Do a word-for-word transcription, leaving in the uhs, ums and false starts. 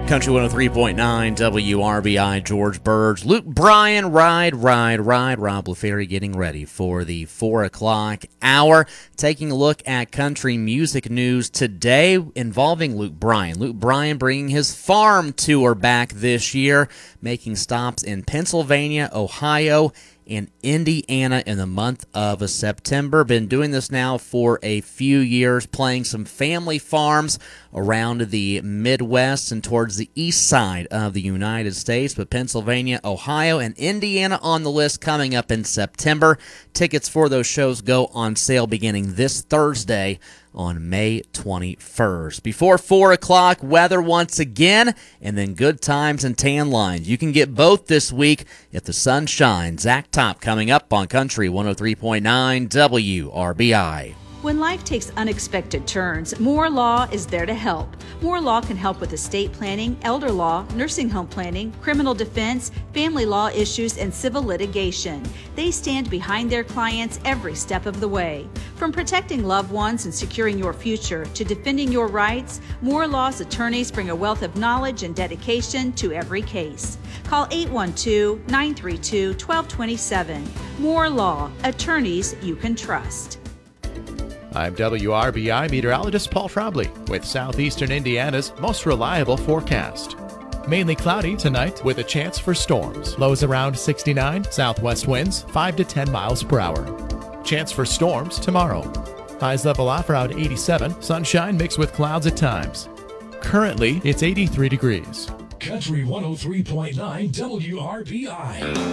Country one oh three point nine W R B I, George Burge, Luke Bryan, Ride, Ride, Ride. Rob LaFerry getting ready for the four o'clock hour. Taking a look at country music news today involving Luke Bryan. Luke Bryan bringing his farm tour back this year, making stops in Pennsylvania, Ohio, in Indiana in the month of September. Been doing this now for a few years, playing some family farms around the Midwest and towards the east side of the United States, but Pennsylvania, Ohio, and Indiana on the list coming up in September. Tickets for those shows go on sale beginning this Thursday on May twenty-first. Before four o'clock, weather once again, and then good times and tan lines. You can get both this week if the sun shines. Zach Top coming up on Country one oh three point nine W R B I. When life takes unexpected turns, Moore Law is there to help. Moore Law can help with estate planning, elder law, nursing home planning, criminal defense, family law issues, and civil litigation. They stand behind their clients every step of the way. From protecting loved ones and securing your future to defending your rights, Moore Law's attorneys bring a wealth of knowledge and dedication to every case. Call eight one two, nine three two, one two two seven. Moore Law, attorneys you can trust. I'm W R B I meteorologist Paul Trombley with southeastern Indiana's most reliable forecast. Mainly cloudy tonight with a chance for storms. Lows around sixty-nine, southwest winds five to ten miles per hour. Chance for storms tomorrow. Highs level off around eighty-seven, sunshine mixed with clouds at times. Currently, it's eighty-three degrees. Country one oh three point nine W R B I.